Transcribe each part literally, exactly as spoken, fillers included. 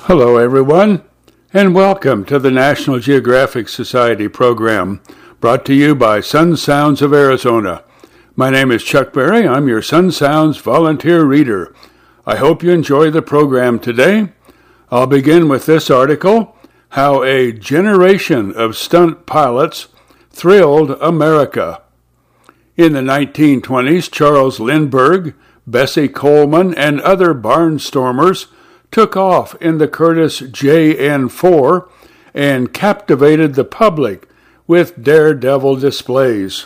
Hello, everyone, and welcome to the National Geographic Society program, brought to you by Sun Sounds of Arizona. My name is Chuck Berry. I'm your Sun Sounds volunteer reader. I hope you enjoy the program today. I'll begin with this article, How a Generation of Stunt Pilots Thrilled America. In the nineteen twenties, Charles Lindbergh, Bessie Coleman, and other barnstormers took off in the Curtiss J N four and captivated the public with daredevil displays.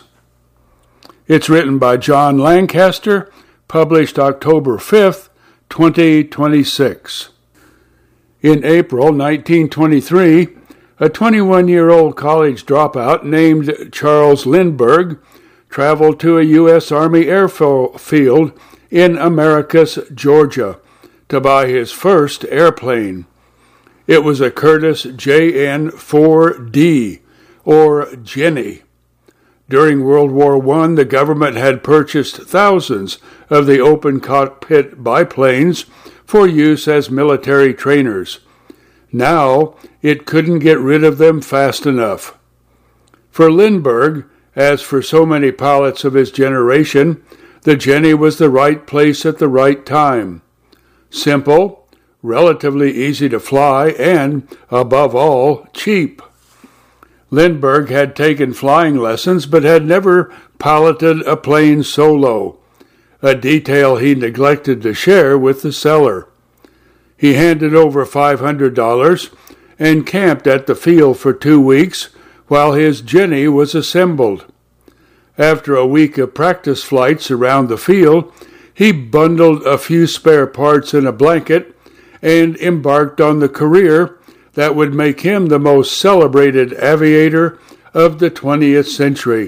It's written by John Lancaster, published October fifth, twenty twenty-six. In April nineteen twenty-three, a twenty-one-year-old college dropout named Charles Lindbergh traveled to a U S Army airfield in Americus, Georgia, to buy his first airplane. It was a Curtiss J N four D, or Jenny. During World War One, the government had purchased thousands of the open-cockpit biplanes for use as military trainers. Now, it couldn't get rid of them fast enough. For Lindbergh, as for so many pilots of his generation, the Jenny was the right place at the right time. Simple, relatively easy to fly, and, above all, cheap. Lindbergh had taken flying lessons but had never piloted a plane solo, a detail he neglected to share with the seller. He handed over five hundred dollars and camped at the field for two weeks while his Jenny was assembled. After a week of practice flights around the field, he bundled a few spare parts in a blanket and embarked on the career that would make him the most celebrated aviator of the twentieth century.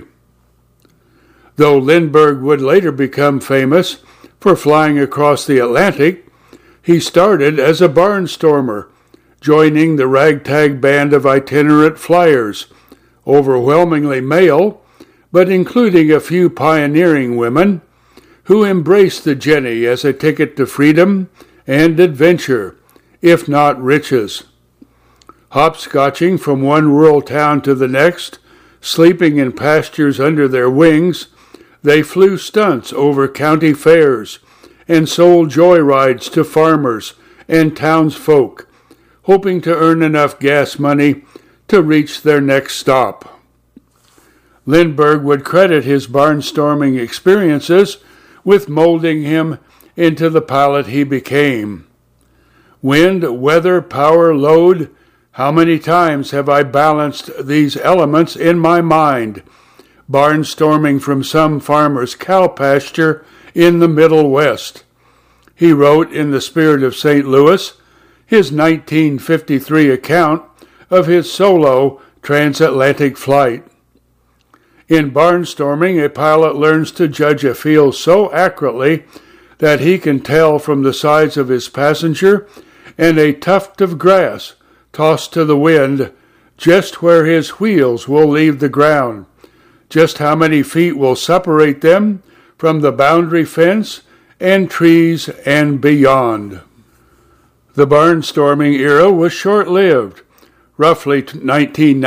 Though Lindbergh would later become famous for flying across the Atlantic, he started as a barnstormer, joining the ragtag band of itinerant flyers, overwhelmingly male, but including a few pioneering women, who embraced the Jenny as a ticket to freedom and adventure, if not riches. Hopscotching from one rural town to the next, sleeping in pastures under their wings, they flew stunts over county fairs and sold joyrides to farmers and townsfolk, hoping to earn enough gas money to reach their next stop. Lindbergh would credit his barnstorming experiences with molding him into the pilot he became. Wind, weather, power, load, how many times have I balanced these elements in my mind, barnstorming from some farmer's cow pasture in the Middle West. He wrote in the spirit of Saint Louis his nineteen fifty-three account of his solo transatlantic flight. In barnstorming, a pilot learns to judge a field so accurately that he can tell from the size of his passenger and a tuft of grass tossed to the wind just where his wheels will leave the ground, just how many feet will separate them from the boundary fence and trees and beyond. The barnstorming era was short-lived, roughly nineteen ninety.